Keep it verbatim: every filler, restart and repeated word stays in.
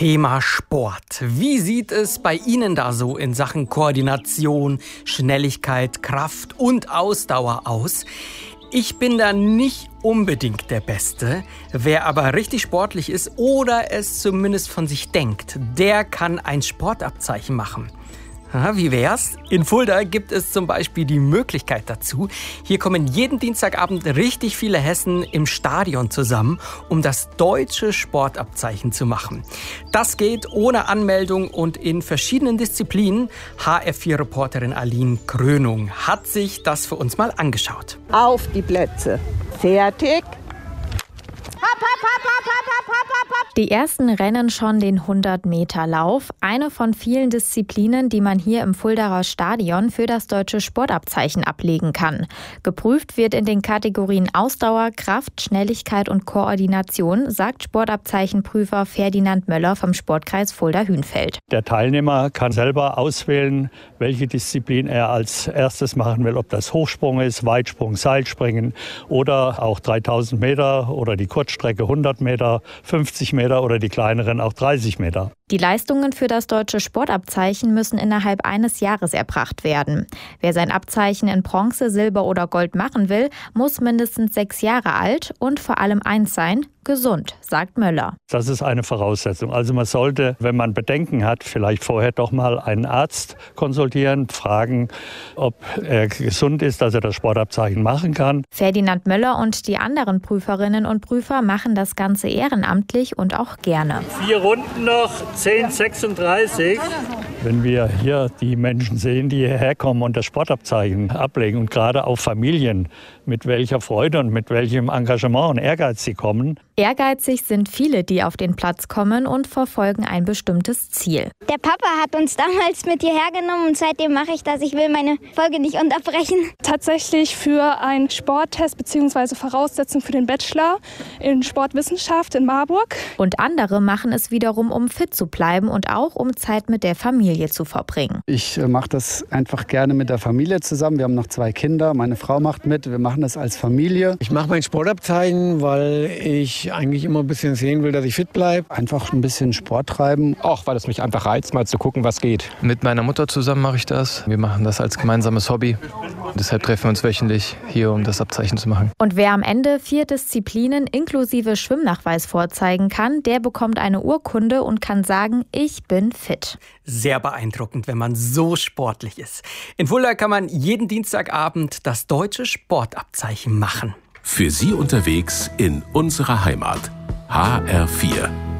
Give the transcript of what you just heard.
Thema Sport. Wie sieht es bei Ihnen da so in Sachen Koordination, Schnelligkeit, Kraft und Ausdauer aus? Ich bin da nicht unbedingt der Beste. Wer aber richtig sportlich ist oder es zumindest von sich denkt, der kann ein Sportabzeichen machen. Wie wär's? In Fulda gibt es zum Beispiel die Möglichkeit dazu. Hier kommen jeden Dienstagabend richtig viele Hessen im Stadion zusammen, um das deutsche Sportabzeichen zu machen. Das geht ohne Anmeldung und in verschiedenen Disziplinen. H R vier Reporterin Aline Krönung hat sich das für uns mal angeschaut. Auf die Plätze. Fertig. Die ersten rennen schon den hundert-Meter-Lauf, eine von vielen Disziplinen, die man hier im Fuldaer Stadion für das deutsche Sportabzeichen ablegen kann. Geprüft wird in den Kategorien Ausdauer, Kraft, Schnelligkeit und Koordination, sagt Sportabzeichenprüfer Ferdinand Möller vom Sportkreis Fulda-Hünfeld. Der Teilnehmer kann selber auswählen, welche Disziplin er als erstes machen will, ob das Hochsprung ist, Weitsprung, Seilspringen oder auch dreitausend Meter oder die Kurzstrecke hundert Meter, fünfzig Meter oder die kleineren auch dreißig Meter. Die Leistungen für das deutsche Sportabzeichen müssen innerhalb eines Jahres erbracht werden. Wer sein Abzeichen in Bronze, Silber oder Gold machen will, muss mindestens sechs Jahre alt und vor allem eins sein: gesund, sagt Möller. Das ist eine Voraussetzung. Also man sollte, wenn man Bedenken hat, vielleicht vorher doch mal einen Arzt konsultieren, fragen, ob er gesund ist, dass er das Sportabzeichen machen kann. Ferdinand Möller und die anderen Prüferinnen und Prüfer machen das Ganze ehrenamtlich und auch gerne. Vier Runden noch, zehn sechsunddreißig. Wenn wir hier die Menschen sehen, die hierher kommen und das Sportabzeichen ablegen und gerade auch Familien, mit welcher Freude und mit welchem Engagement und Ehrgeiz sie kommen. Ehrgeizig sind viele, die auf den Platz kommen und verfolgen ein bestimmtes Ziel. Der Papa hat uns damals mit hierher genommen und seitdem mache ich das. Ich will meine Folge nicht unterbrechen. Tatsächlich für einen Sporttest bzw. Voraussetzung für den Bachelor in Sportwissenschaft in Marburg. Und andere machen es wiederum, um fit zu bleiben und auch um Zeit mit der Familie zu verbringen. Ich mache das einfach gerne mit der Familie zusammen. Wir haben noch zwei Kinder, meine Frau macht mit, wir machen das als Familie. Ich mache mein Sportabzeichen, weil ich eigentlich immer ein bisschen sehen will, dass ich fit bleibe. Einfach ein bisschen Sport treiben. Auch weil es mich einfach reizt, mal zu gucken, was geht. Mit meiner Mutter zusammen mache ich das. Wir machen das als gemeinsames Hobby. Deshalb treffen wir uns wöchentlich hier, um das Abzeichen zu machen. Und wer am Ende vier Disziplinen inklusive Schwimmnachweis vorzeigen kann, der bekommt eine Urkunde und kann sagen, ich bin fit. Sehr beeindruckend, wenn man so sportlich ist. In Fulda kann man jeden Dienstagabend das deutsche Sportabzeichen machen. Für Sie unterwegs in unserer Heimat. H R vier.